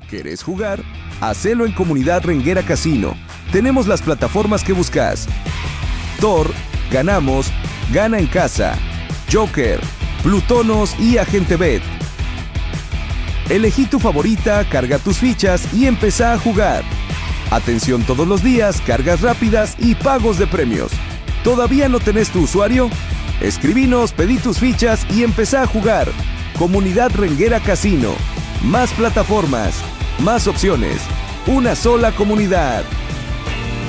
¿Querés jugar? Hacelo en Comunidad Renguera Casino. Tenemos las plataformas que buscas: Tor, Ganamos, Gana en Casa, Joker, Plutonos y Agente Bet. Elegí tu favorita, carga tus fichas y empezá a jugar. Atención todos los días, cargas rápidas y pagos de premios. ¿Todavía no tenés tu usuario? Escribinos, pedí tus fichas y empezá a jugar. Comunidad Renguera Casino. Más plataformas, más opciones. Una sola comunidad.